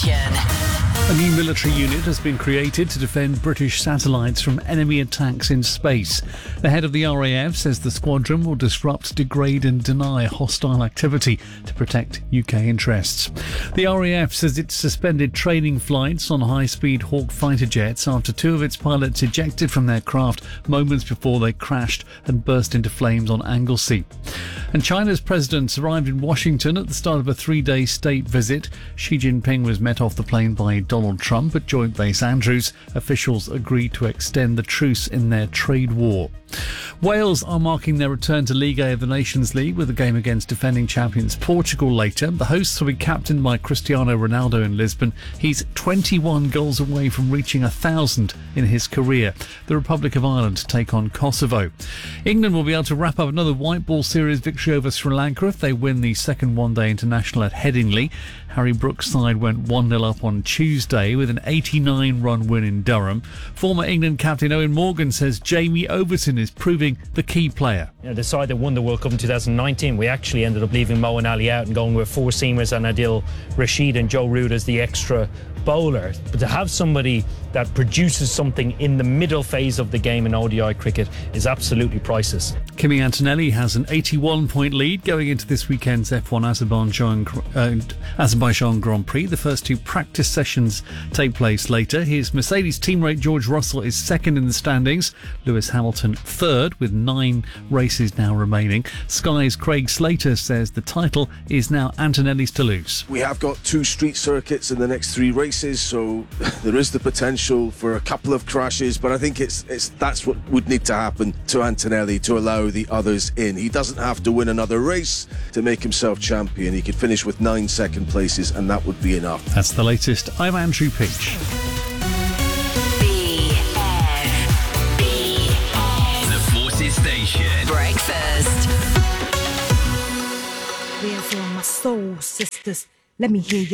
A new military unit has been created to defend British satellites from enemy attacks in space. The head of the RAF says the squadron will disrupt, degrade and deny hostile activity to protect UK interests. The RAF says it suspended training flights on high-speed Hawk fighter jets after two of its pilots ejected from their craft moments before they crashed and burst into flames on Anglesey. And China's president arrived in Washington at the start of a 3-day state visit. Xi Jinping was met off the plane by Donald Trump at Joint Base Andrews. Officials agreed to extend the truce in their trade war. Wales are marking their return to League A of the Nations League with a game against defending champions Portugal later. The hosts will be captained by Cristiano Ronaldo in Lisbon. He's 21 goals away from reaching 1,000 in his career. The Republic of Ireland take on Kosovo. England will be able to wrap up another white ball series victory over Sri Lanka if they win the second one-day international at Headingley. Harry Brooks' side went 1-0 up on Tuesday with an 89-run win in Durham. Former England captain Owen Morgan says Jamie Overton is proving the key player. The side that won the World Cup in 2019, we actually ended up leaving Mo and Ali out and going with four seamers and Adil Rashid and Joe Root as the extra bowler. But to have somebody that produces something in the middle phase of the game in ODI cricket is absolutely priceless. Kimi Antonelli has an 81-point lead going into this weekend's F1 Azerbaijan Grand Prix. The first two practice sessions take place later. His Mercedes teammate George Russell is second in the standings. Lewis Hamilton third with 9 races now remaining. Sky's Craig Slater says the title is now Antonelli's to lose. We have got 2 street circuits in the next 3 races, so there is the potential for a couple of crashes, but I think that's what would need to happen to Antonelli to allow the others in. He doesn't have to win another race to make himself champion. He could finish with 9 second places and that would be enough. That's the latest. I'm Andrew Peach. The Forces Station. Breakfast. Where's all my soul sisters? Let me hear you.